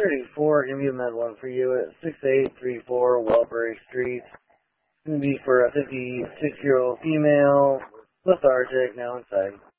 34, give me a med one for you at 6834 Welbury Street. It's going to be for a 56-year-old female, lethargic, now inside.